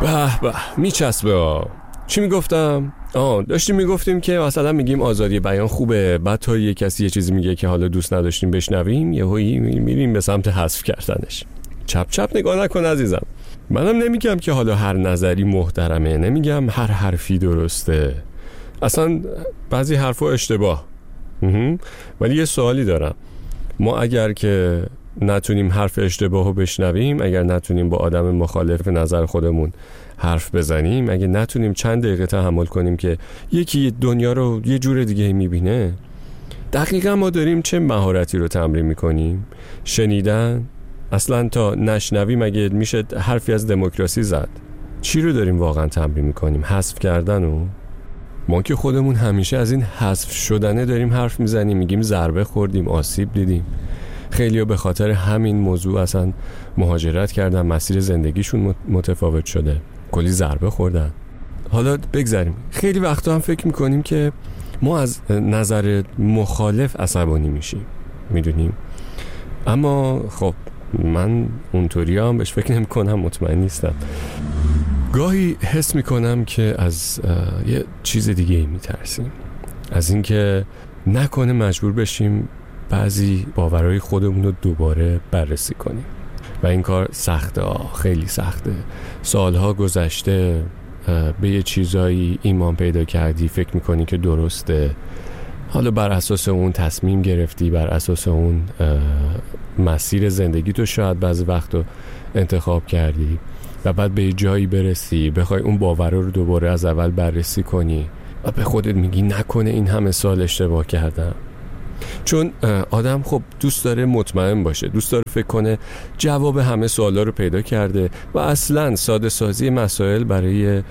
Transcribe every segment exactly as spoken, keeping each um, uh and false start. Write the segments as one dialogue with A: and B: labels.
A: به به میچسبه. چی میگفتم؟ آه داشتیم میگفتیم که مثلا میگیم آزادی بیان خوبه، بعد تا یه کسی یه چیزی میگه که حالا دوست نداشتیم بشنویم، یهویی میریم به سمت حذف کردنش. چپ چپ نگاه نکن عزیزم. منم نمیگم که حالا هر نظری محترمه، نمیگم هر حرفی درسته، اصلا بعضی حرفا اشتباه. ولی یه سوالی دارم، ما اگر که نتونیم حرف اشتباهو بشنویم، اگر نتونیم با آدم مخالف نظر خودمون حرف بزنیم، اگه نتونیم چند دقیقه تحمل کنیم که یکی دنیا رو یه جور دیگه میبینه، دقیقا ما داریم چه مهارتی رو تمرین میکنیم؟ شنیدن؟ اصلا تا نشنویم اگه میشه حرفی از دموکراسی زد. چی رو داریم واقعا تمرین میکنیم؟ حذف کردن رو؟ ما که خودمون همیشه از این حذف شدنه داریم حرف میزنیم، میگیم ضربه خوردیم، آسیب دیدیم. خیلی‌ها به خاطر همین موضوع اصلا مهاجرت کردن، مسیر زندگیشون متفاوت شده، کلی ضربه خوردن. حالا بگذاریم، خیلی وقتا هم فکر میکنیم که ما از نظر مخالف عصبانی میشیم، میدونیم. اما خب من اونطوری هم بهش فکر نمی کنم، مطمئن نیستم. گاهی حس میکنم که از یه چیز دیگه ای میترسیم، از اینکه نکنه مجبور بشیم بعضی باورهای خودمون رو دوباره بررسی کنیم و این کار سخته، خیلی سخته. سالها گذشته به یه چیزایی ایمان پیدا کردی، فکر میکنی که درسته، حالا بر اساس اون تصمیم گرفتی، بر اساس اون مسیر زندگی تو شاید بعضی وقت رو انتخاب کردی و بعد به جایی برسی بخوای اون باور رو دوباره از اول بررسی کنی و به خودت میگی نکنه این همه سال اشتباه کردم. چون آدم خب دوست داره مطمئن باشه، دوست داره فکر کنه جواب همه سوالا رو پیدا کرده و اصلا ساده سازی مسائل برای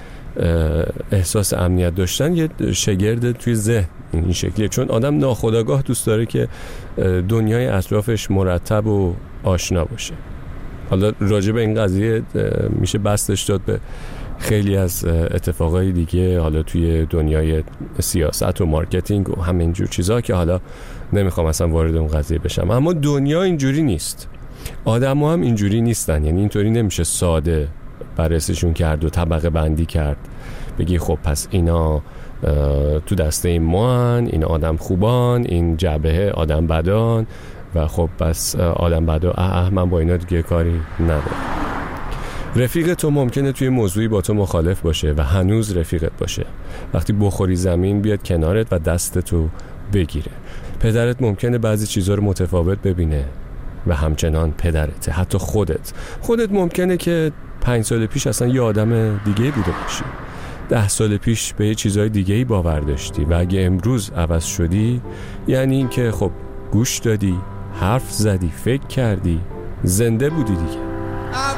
A: احساس امنیت داشتن یه شگرد توی ذهن این شکلیه. چون آدم ناخودآگاه دوست داره که دنیای اطرافش مرتب و آشنا باشه. حالا راجع به این قضیه میشه بستش داد به خیلی از اتفاقای دیگه، حالا توی دنیای سیاست و مارکتینگ و همین جور چیزا که حالا نمیخوام اصلا وارد اون قضیه بشم. اما دنیا اینجوری نیست، آدم‌ها هم اینجوری نیستن. یعنی اینطوری نمیشه ساده بررسیشون کرد و طبقه بندی کرد، بگی خب پس اینا تو دسته این ما هن، این آدم خوبان، این جبهه آدم بدان و خب بس آدم بدا اه اه من با اینا دیگه کاری ندارم. رفیق تو ممکنه توی موضوعی با تو مخالف باشه و هنوز رفیقت باشه. وقتی بخوری زمین بیاد کنارت و دستتو بگیره. پدرت ممکنه بعضی چیزا رو متفاوت ببینه و همچنان پدرته. حتی خودت خودت ممکنه که پنج سال پیش اصلا یه آدم دیگه بوده باشی، ده سال پیش به یه چیزای دیگه‌ای باور داشتی و اگه امروز عوض شدی یعنی این که خب گوش دادی، حرف زدی، فکر کردی، زنده بودی دیگه.